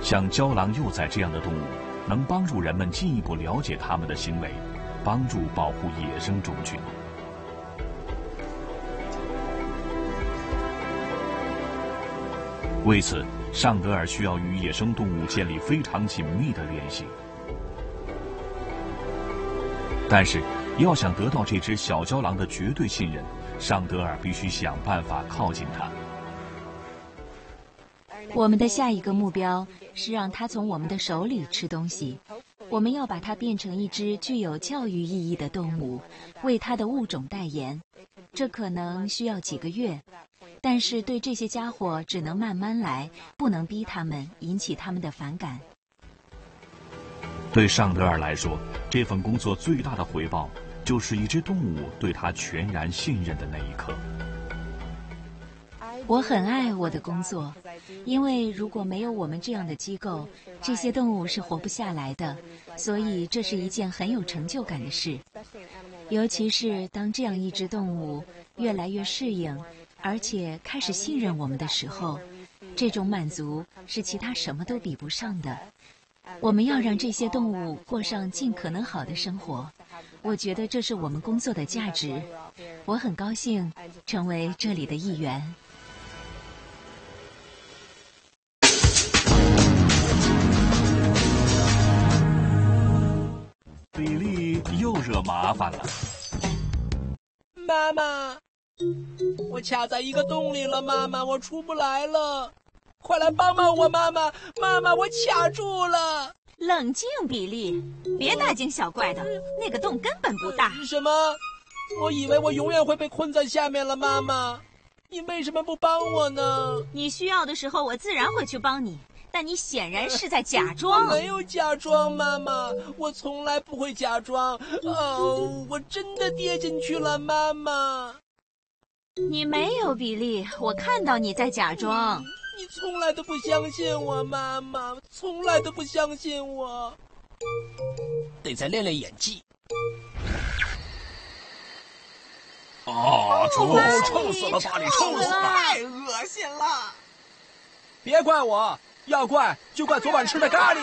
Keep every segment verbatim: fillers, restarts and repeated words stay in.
像郊狼、幼崽这样的动物，能帮助人们进一步了解它们的行为，帮助保护野生种群。为此，尚德尔需要与野生动物建立非常紧密的联系。但是，要想得到这只小郊狼的绝对信任，尚德尔必须想办法靠近它。 我们的下一个目标是让它从我们的手里吃东西。我们要把它变成一只具有教育意义的动物，为它的物种代言。这可能需要几个月，但是对这些家伙只能慢慢来，不能逼他们，引起他们的反感。 对尚德尔来说，这份工作最大的回报就是一只动物对他全然信任的那一刻。 我很爱我的工作，因为如果没有我们这样的机构，这些动物是活不下来的，所以这是一件很有成就感的事。尤其是当这样一只动物越来越适应，而且开始信任我们的时候，这种满足是其他什么都比不上的。我们要让这些动物过上尽可能好的生活，我觉得这是我们工作的价值。我很高兴成为这里的一员。 比利又惹麻烦了。 妈妈，我卡在一个洞里了，妈妈，我出不来了，快来帮帮我，妈妈！妈妈，我卡住了。 冷静，比利，别大惊小怪的，那个洞根本不大。 什么？我以为我永远会被困在下面了，妈妈，你为什么不帮我呢？ 你需要的时候，我自然会去帮你。但你显然是在假装。 我没有假装，妈妈，我从来不会假装。哦，我真的跌进去了，妈妈。 你没有，比利，我看到你在假装。 你, 你从来都不相信我，妈妈，从来都不相信我。得再练练演技。 哦，臭臭死了，把你臭死了， 太恶心了！ 别怪我。要怪就怪昨晚吃的咖喱。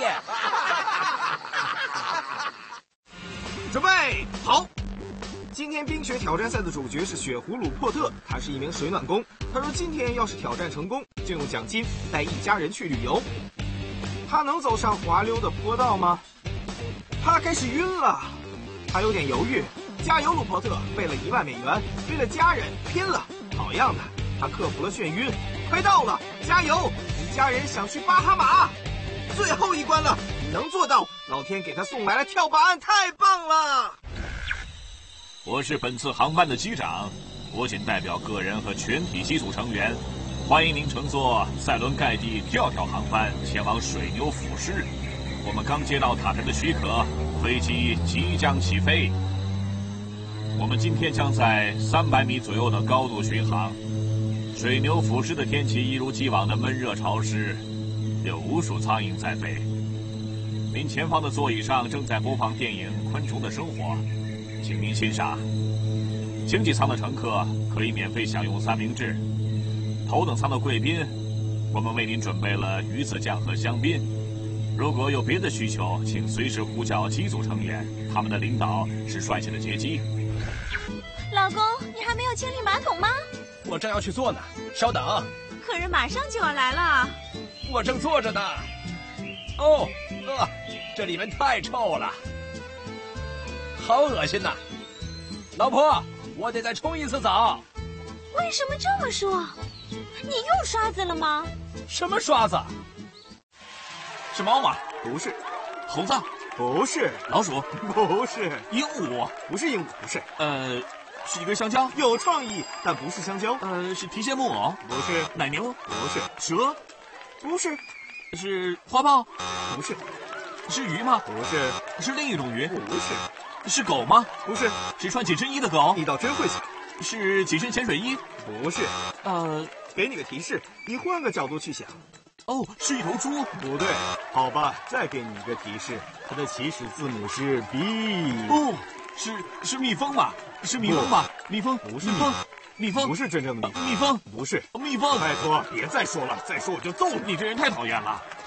准备好！今天冰雪挑战赛的主角是雪狐鲁珀特，他是一名水暖工。他说今天要是挑战成功，就用奖金带一家人去旅游。他能走上滑溜的坡道吗？他开始晕了，他有点犹豫。加油，鲁珀特！为了一万美元，为了家人，拼了！好样的！他克服了眩晕，快到了，加油！家人想去巴哈马，最后一关了，你能做到？老天给他送来了跳板案，太棒了！ 我是本次航班的机长，我仅代表个人和全体机组成员，欢迎您乘坐塞伦盖蒂第二条航班前往水牛俯狮。我们刚接到塔城的许可，飞机即将起飞。我们今天将在三百米左右的高度巡航。水牛俯狮的天气一如既往的闷热潮湿，有无数苍蝇在飞。您前方的座椅上正在播放电影《昆虫的生活》，请您欣赏。经济舱的乘客可以免费享用三明治，头等舱的贵宾，我们为您准备了鱼子酱和香槟。如果有别的需求，请随时呼叫机组成员，他们的领导是帅气的杰基。 老公，你还没有清理马桶吗？ 我正要去做呢，稍等。 客人马上就要来了。 我正做着呢。哦，呃，这里面太臭了，好恶心呐！老婆，我得再冲一次澡。 为什么这么说？你用刷子了吗？ 什么刷子？ 是猫吗？ 不是。 猴子？ 不是。 老鼠？ 不是。 鹦鹉？ 不是鹦鹉，不是。 呃。是一根香蕉， 有创意，但不是香蕉。 呃，是提线木偶， 不是。 奶牛， 不是。 蛇， 不是。 是花豹， 不是。 是鱼吗？ 不是。 是另一种鱼， 不是。 是狗吗？ 不是。 是穿紧身衣的狗， 你倒真会想。 是紧身潜水衣， 不是。 呃， 给你个提示，你换个角度去想。 哦，是一头猪， 不对。好吧，再给你一个提示，它的起始字母是 B。 哦，是是蜜蜂吧？是蜜蜂吧？蜜蜂不是蜜蜂，蜜蜂不是真正的蜜蜂， 蜜蜂不是蜜蜂。 拜托，别再说了，再说我就揍你！ 你这人太讨厌了。